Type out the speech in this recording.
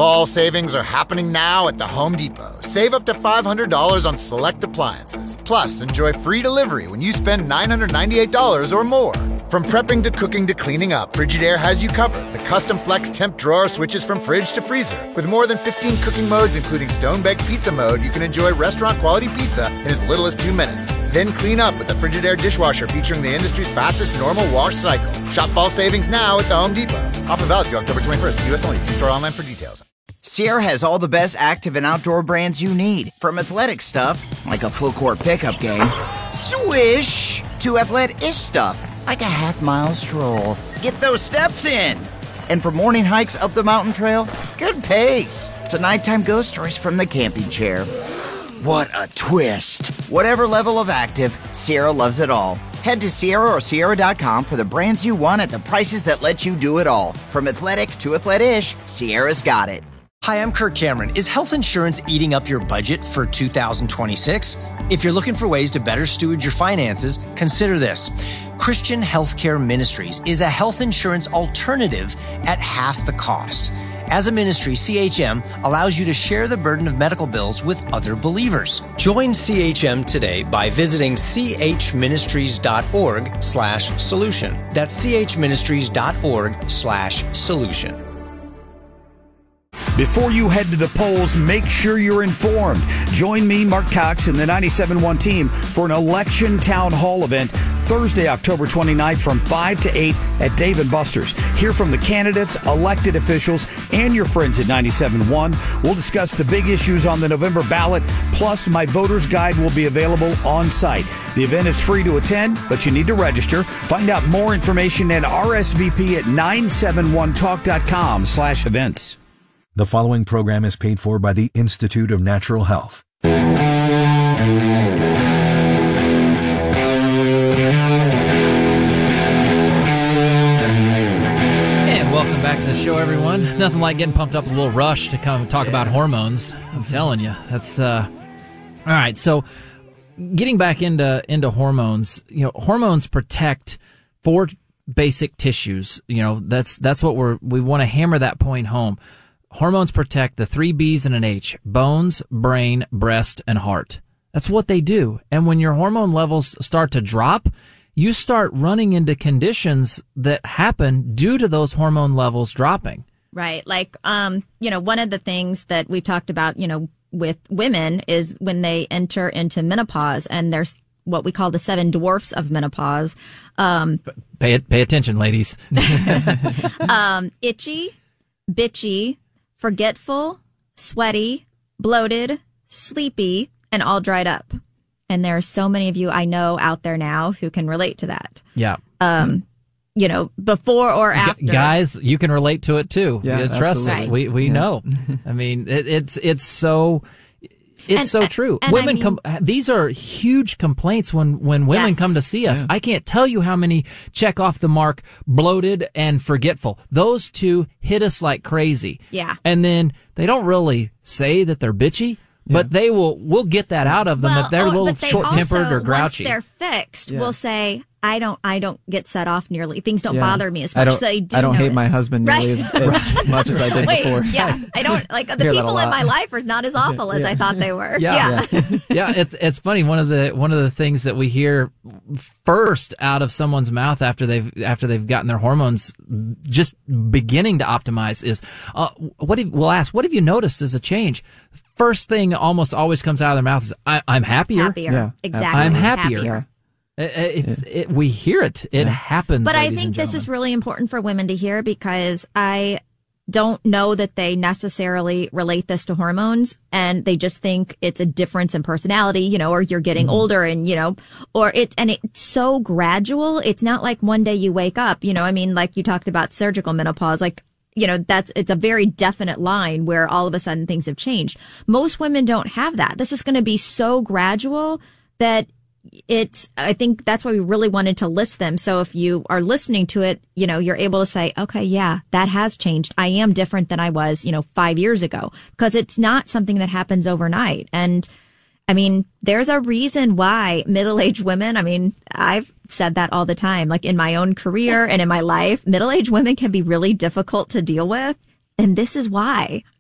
Fall savings are happening now at the Home Depot. Save up to $500 on select appliances. Plus, enjoy free delivery when you spend $998 or more. From prepping to cooking to cleaning up, Frigidaire has you covered. The custom flex temp drawer switches from fridge to freezer. With more than 15 cooking modes, including stone-baked pizza mode, you can enjoy restaurant-quality pizza in as little as 2 minutes. Then clean up with the Frigidaire dishwasher featuring the industry's fastest normal wash cycle. Shop fall savings now at the Home Depot. Offer valid through October 21st. U.S. only. See store online for details. Sierra has all the best active and outdoor brands you need. From athletic stuff, like a full-court pickup game, swish, to athlete-ish stuff, like a half-mile stroll. Get those steps in. And for morning hikes up the mountain trail, good pace. To nighttime ghost stories from the camping chair. What a twist. Whatever level of active, Sierra loves it all. Head to Sierra or Sierra.com for the brands you want at the prices that let you do it all. From athletic to athlete-ish, Sierra's got it. Hi, I'm Kirk Cameron. Is health insurance eating up your budget for 2026? If you're looking for ways to better steward your finances, consider this. Christian Healthcare Ministries is a health insurance alternative at half the cost. As a ministry, CHM allows you to share the burden of medical bills with other believers. Join CHM today by visiting chministries.org/solution. That's chministries.org/solution. Before you head to the polls, make sure you're informed. Join me, Mark Cox, and the 97.1 team for an election town hall event Thursday, October 29th from 5 to 8 at Dave & Buster's. Hear from the candidates, elected officials, and your friends at 97.1. We'll discuss the big issues on the November ballot, plus my voter's guide will be available on site. The event is free to attend, but you need to register. Find out more information and RSVP at 971talk.com/events. The following program is paid for by the Institute of Natural Health. And welcome back to the show, everyone. Nothing like getting pumped up a little rush to come talk about hormones. I'm telling you, that's all right. So, getting back into hormones, hormones protect 4 basic tissues. That's what we want to hammer that point home. Hormones protect the 3 B's and an H: bones, brain, breast, and heart. That's what they do. And when your hormone levels start to drop, you start running into conditions that happen due to those hormone levels dropping. Right. Like, one of the things that we talked about, with women is when they enter into menopause, and there's what we call the 7 dwarfs of menopause. Pay attention, ladies. Itchy, bitchy, forgetful, sweaty, bloated, sleepy, and all dried up. And there are so many of you I know out there now who can relate to that. Yeah. Before or after. Guys, you can relate to it too. Yeah, trust us. We know. I mean, it's so true. And Women these are huge complaints when women come to see us. Yeah. I can't tell you how many check off the mark, bloated and forgetful. Those 2 hit us like crazy. Yeah. And then they don't really say that they're bitchy, but we'll get that out of them if they're a little short-tempered or grouchy. Once they're fixed, we'll say, I don't get set off nearly. Things don't bother me as much as they do. I don't hate my husband nearly as much as I did before. Yeah, I don't like the people in my life are not as awful as I thought they were. Yeah. It's funny. One of the things that we hear first out of someone's mouth after they've gotten their hormones just beginning to optimize is, we'll ask, what have you noticed as a change? First thing almost always comes out of their mouth is, I'm happier. Yeah, exactly. I'm happier. We hear it. It happens. But I think this is really important for women to hear, because I don't know that they necessarily relate this to hormones, and they just think it's a difference in personality, or you're getting older and, it's so gradual. It's not like one day you wake up, like you talked about surgical menopause, it's a very definite line where all of a sudden things have changed. Most women don't have that. This is going to be so gradual that I think that's why we really wanted to list them. So if you are listening to it, you're able to say, okay, yeah, that has changed. I am different than I was, 5 years ago, because it's not something that happens overnight. And there's a reason why middle-aged women, I've said that all the time, like in my own career and in my life, middle-aged women can be really difficult to deal with. And this is why.